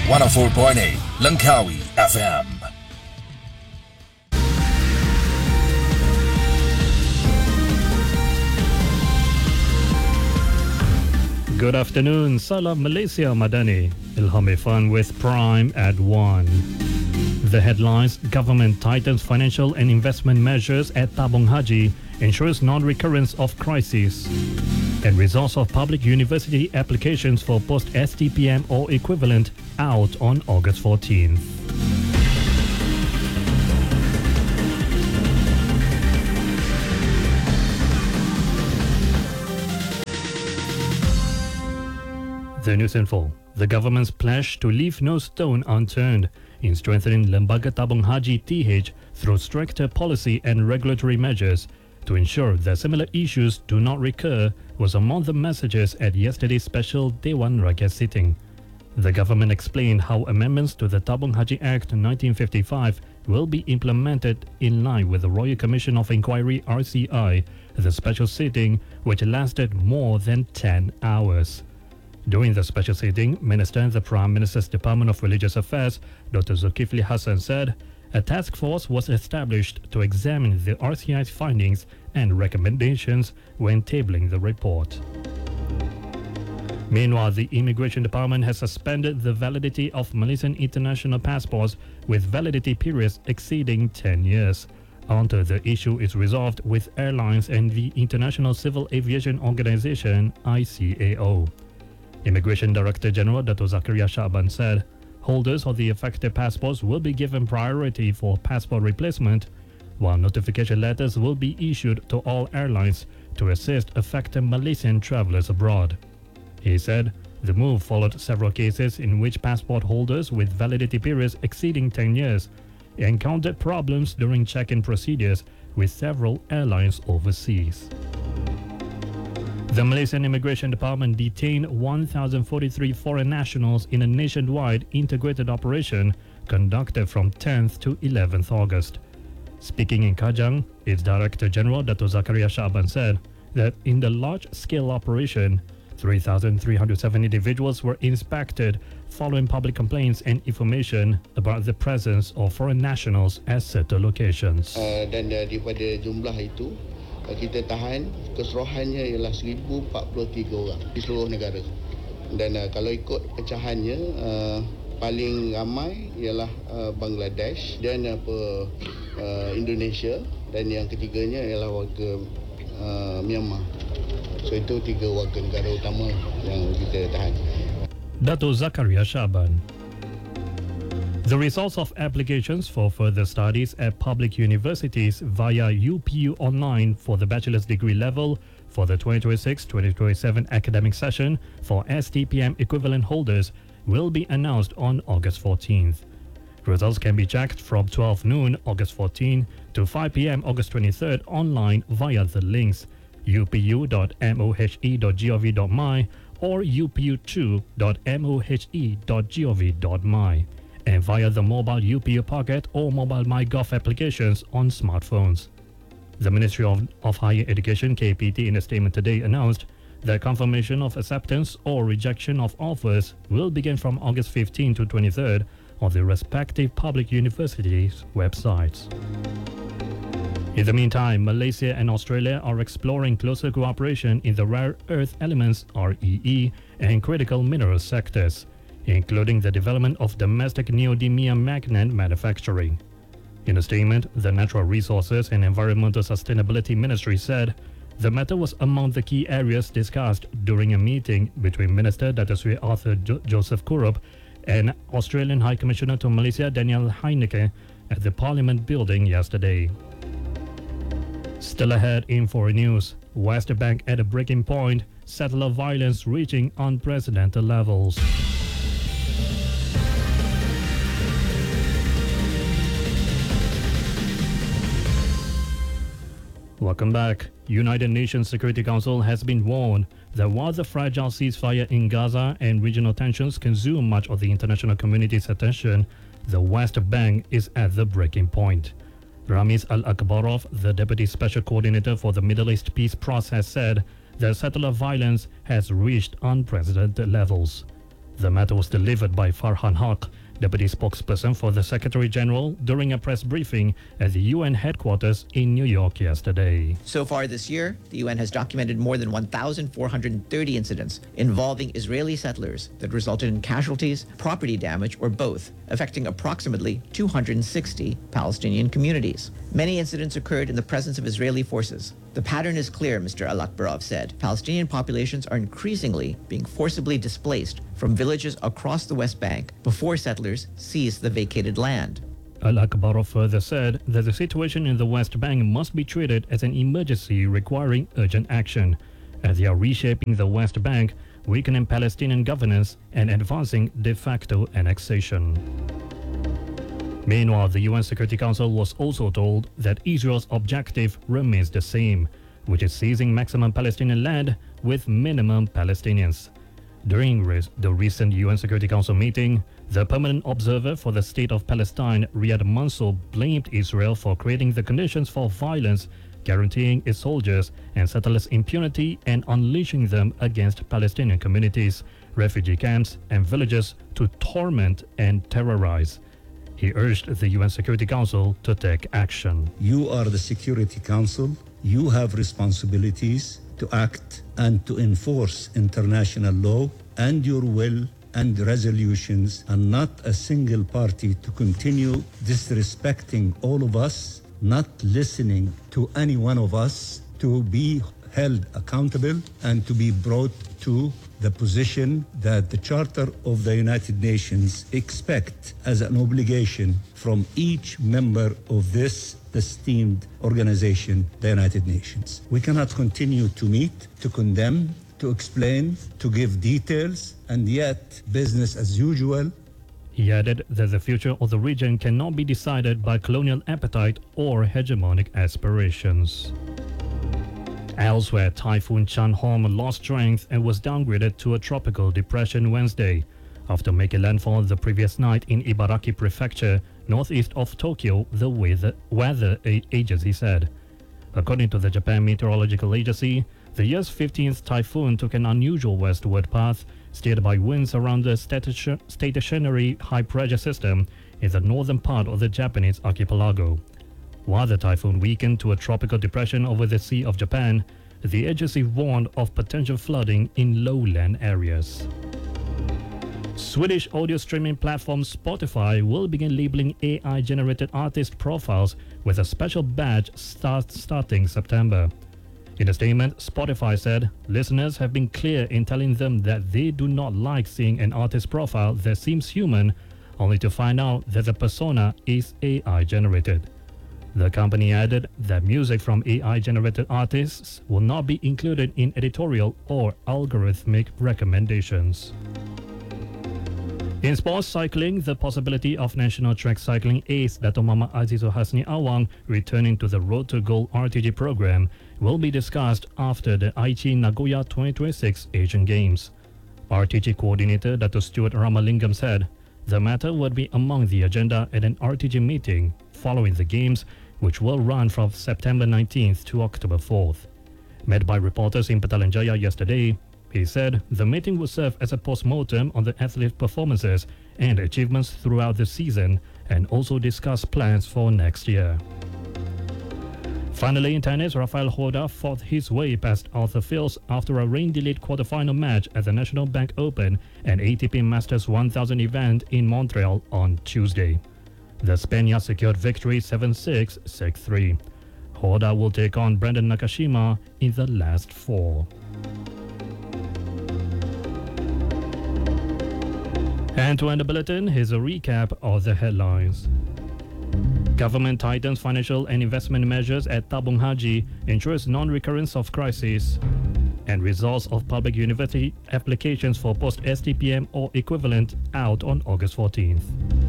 104.8 Langkawi FM. Good afternoon, Salam Malaysia Madani. Ilham Irfan with Prime at 1. The headlines: Government tightens financial and investment measures at Tabung Haji, ensures non-recurrence of crisis. And results of public university applications for post-STPM or equivalent out on August 14th. The news info. The government's pledge to leave no stone unturned in strengthening Lembaga Tabung Haji TH through stricter policy and regulatory measures to ensure that similar issues do not recur was among the messages at yesterday's special Dewan Rakyat sitting. The government explained how amendments to the Tabung Haji Act 1955 will be implemented in line with the Royal Commission of Inquiry RCI, the special sitting which lasted more than 10 hours. During the special sitting, Minister in the Prime Minister's Department of Religious Affairs, Dr. Zulkifli Hassan, said a task force was established to examine the RCI's findings and recommendations when tabling the report. Meanwhile, the Immigration Department has suspended the validity of Malaysian international passports with validity periods exceeding 10 years until the issue is resolved with airlines and the International Civil Aviation Organization (ICAO). Immigration Director General Dato' Zakaria Shahban said holders of the affected passports will be given priority for passport replacement, while notification letters will be issued to all airlines to assist affected Malaysian travellers abroad. He said the move followed several cases in which passport holders with validity periods exceeding 10 years encountered problems during check-in procedures with several airlines overseas. The Malaysian Immigration Department detained 1,043 foreign nationals in a nationwide integrated operation conducted from 10th to 11th August. Speaking in Kajang, its Director General Dato' Zakaria Shahban said that in the large-scale operation, 3,307 individuals were inspected following public complaints and information about the presence of foreign nationals at certain locations. Dan daripada jumlah itu, kita tahan keseluruhannya ialah 1,043 orang di seluruh negara. Dan kalau ikut pecahannya, paling ramai ialah Bangladesh dan Indonesia, dan yang ketiganya ialah warga Myanmar. So itu 3 warga negara utama yang kita tahan. Dato' Zakaria Shahban. The results of applications for further studies at public universities via UPU Online for the bachelor's degree level for the 2026-2027 academic session for STPM equivalent holders will be announced on August 14th. Results can be checked from 12 noon August 14 to 5 p.m. August 23rd online via the links upu.mohe.gov.my or upu2.mohe.gov.my. and via the mobile UPU Pocket or mobile MyGov applications on smartphones. The Ministry of Higher Education KPT in a statement today announced that confirmation of acceptance or rejection of offers will begin from August 15 to 23rd on the respective public universities' websites. In the meantime, Malaysia and Australia are exploring closer cooperation in the rare earth elements (REE) and critical mineral sectors, including the development of domestic neodymium magnet manufacturing. In a statement, the Natural Resources and Environmental Sustainability Ministry said the matter was among the key areas discussed during a meeting between Minister Dato' Sri Arthur Joseph Kurup and Australian High Commissioner to Malaysia Daniel Heineke at the Parliament building yesterday. Still ahead in foreign news, West Bank at a breaking point, settler violence reaching unprecedented levels. Welcome back. United Nations Security Council has been warned that while the fragile ceasefire in Gaza and regional tensions consume much of the international community's attention, the West Bank is at the breaking point. Ramiz Al-Akbarov, the Deputy Special Coordinator for the Middle East Peace Process, said that settler violence has reached unprecedented levels. The matter was delivered by Farhan Haq, deputy spokesperson for the Secretary General, during a press briefing at the UN headquarters in New York yesterday. So far this year, the UN has documented more than 1,430 incidents involving Israeli settlers that resulted in casualties, property damage, or both, affecting approximately 260 Palestinian communities. Many incidents occurred in the presence of Israeli forces. The pattern is clear, Mr. Al-Akbarov said. Palestinian populations are increasingly being forcibly displaced from villages across the West Bank before settlers seize the vacated land. Al-Akbarov further said that the situation in the West Bank must be treated as an emergency requiring urgent action, as they are reshaping the West Bank, weakening Palestinian governance and advancing de facto annexation. Meanwhile, the UN Security Council was also told that Israel's objective remains the same, which is seizing maximum Palestinian land with minimum Palestinians. During the recent UN Security Council meeting, the permanent observer for the State of Palestine, Riyad Mansour, blamed Israel for creating the conditions for violence, guaranteeing its soldiers and settlers impunity and unleashing them against Palestinian communities, refugee camps and villages to torment and terrorize. He urged the UN Security Council to take action. You are the Security Council. You have responsibilities to act and to enforce international law and your will and resolutions, and not a single party to continue disrespecting all of us, not listening to any one of us, to be held accountable and to be brought to the position that the Charter of the United Nations expect as an obligation from each member of this esteemed organization, the United Nations. We cannot continue to meet, to condemn, to explain, to give details, and yet business as usual. He added that the future of the region cannot be decided by colonial appetite or hegemonic aspirations. Elsewhere, Typhoon Chanhom lost strength and was downgraded to a tropical depression Wednesday after making landfall the previous night in Ibaraki Prefecture, northeast of Tokyo, the weather agency said. According to the Japan Meteorological Agency, the year's 15th typhoon took an unusual westward path, steered by winds around the stationary high-pressure system in the northern part of the Japanese archipelago. While the typhoon weakened to a tropical depression over the Sea of Japan, the agency warned of potential flooding in lowland areas. Swedish audio streaming platform Spotify will begin labeling AI-generated artist profiles with a special badge starting September. In a statement, Spotify said listeners have been clear in telling them that they do not like seeing an artist profile that seems human, only to find out that the persona is AI-generated. The company added that music from AI-generated artists will not be included in editorial or algorithmic recommendations. In sports cycling, the possibility of national track cycling ace Dato' Muhammad Azizul Hasni Awang returning to the Road to Gold RTG program will be discussed after the Aichi Nagoya 2026 Asian Games. RTG coordinator Dato' Stuart Ramalingam said the matter would be among the agenda at an RTG meeting following the Games, which will run from September 19th to October 4th. Met by reporters in Petaling Jaya yesterday, he said the meeting will serve as a post-mortem on the athletes' performances and achievements throughout the season and also discuss plans for next year. Finally, in tennis, Rafael Horda fought his way past Arthur Fils after a rain-delayed quarter-final match at the National Bank Open and ATP Masters 1000 event in Montreal on Tuesday. The Spaniard secured victory 7-6, 6-3. Horda will take on Brandon Nakashima in the last four. And to end the bulletin, here's a recap of the headlines. Government tightens financial and investment measures at Tabung Haji, ensures non-recurrence of crisis, and results of public university applications for post-STPM or equivalent out on August 14th.